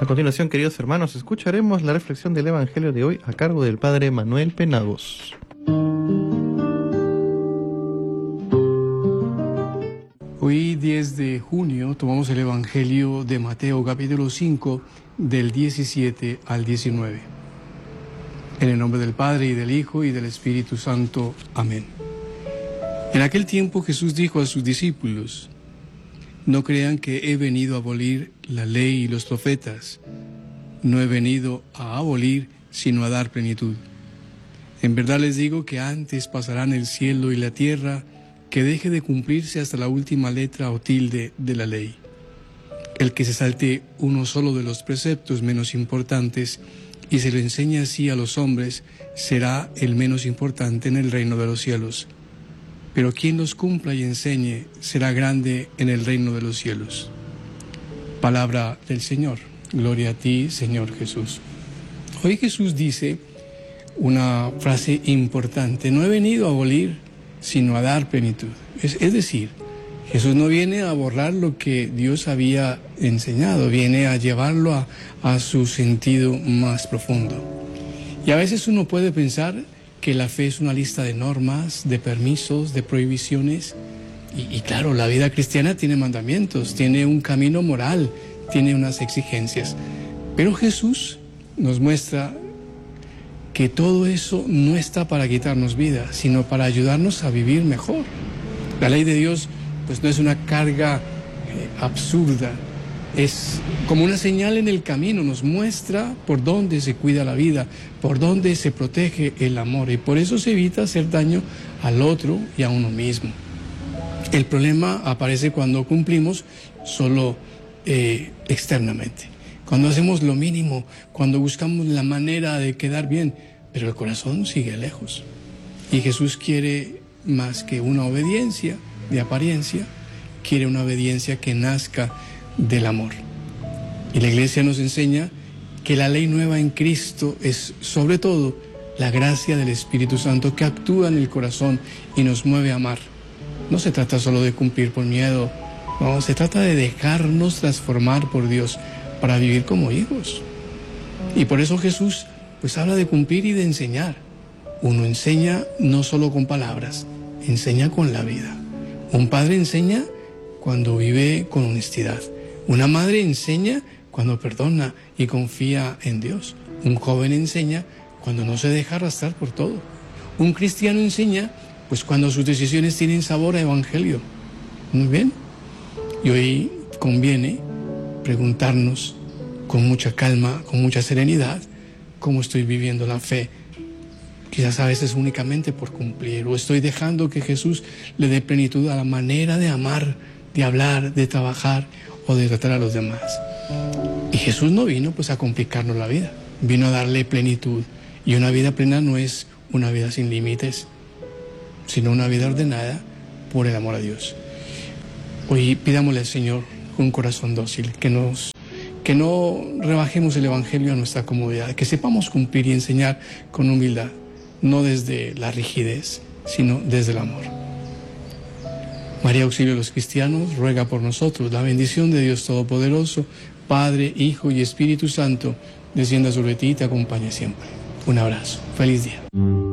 A continuación, queridos hermanos, escucharemos la reflexión del Evangelio de hoy a cargo del Padre Manuel Penagos. Hoy, 10 de junio, tomamos el Evangelio de Mateo, capítulo 5, del 17 al 19. En el nombre del Padre, y del Hijo, y del Espíritu Santo. Amén. En aquel tiempo Jesús dijo a sus discípulos: no crean que he venido a abolir la ley y los profetas. No he venido a abolir, sino a dar plenitud. En verdad les digo que antes pasarán el cielo y la tierra, que deje de cumplirse hasta la última letra o tilde de la ley. El que se salte uno solo de los preceptos menos importantes y se lo enseñe así a los hombres, será el menos importante en el reino de los cielos. Pero quien los cumpla y enseñe será grande en el reino de los cielos. Palabra del Señor. Gloria a ti, Señor Jesús. Hoy Jesús dice una frase importante: no he venido a abolir, sino a dar plenitud. Es decir, Jesús no viene a borrar lo que Dios había enseñado, viene a llevarlo a su sentido más profundo. Y a veces uno puede pensar que la fe es una lista de normas, de permisos, de prohibiciones. Y claro, la vida cristiana tiene mandamientos, tiene un camino moral, tiene unas exigencias. Pero Jesús nos muestra que todo eso no está para quitarnos vida, sino para ayudarnos a vivir mejor. La ley de Dios pues no es una carga absurda, es como una señal en el camino, nos muestra por dónde se cuida la vida, por dónde se protege el amor, y por eso se evita hacer daño al otro y a uno mismo. El problema aparece cuando cumplimos solo externamente, cuando hacemos lo mínimo, cuando buscamos la manera de quedar bien, pero el corazón sigue lejos. Y Jesús quiere más que una obediencia de apariencia, quiere una obediencia que nazca del amor. Y la Iglesia nos enseña que la ley nueva en Cristo es sobre todo la gracia del Espíritu Santo que actúa en el corazón y nos mueve a amar. No se trata solo de cumplir por miedo, no, se trata de dejarnos transformar por Dios para vivir como hijos. Y por eso Jesús pues habla de cumplir y de enseñar. Uno enseña no solo con palabras, enseña con la vida. Un padre enseña cuando vive con honestidad. Una madre enseña cuando perdona y confía en Dios. Un joven enseña cuando no se deja arrastrar por todo. Un cristiano enseña pues cuando sus decisiones tienen sabor a evangelio. Muy bien. Y hoy conviene preguntarnos con mucha calma, con mucha serenidad, cómo estoy viviendo la fe. Quizás a veces únicamente por cumplir, o estoy dejando que Jesús le dé plenitud a la manera de amar, de hablar, de trabajar o de tratar a los demás. Y Jesús no vino pues a complicarnos la vida, vino a darle plenitud. Y una vida plena no es una vida sin límites, sino una vida ordenada por el amor a Dios. Hoy pidámosle al Señor con un corazón dócil, que no rebajemos el Evangelio a nuestra comodidad, que sepamos cumplir y enseñar con humildad, no desde la rigidez, sino desde el amor. María, auxilio de los cristianos, ruega por nosotros. La bendición de Dios Todopoderoso, Padre, Hijo y Espíritu Santo, descienda sobre ti y te acompañe siempre. Un abrazo. Feliz día.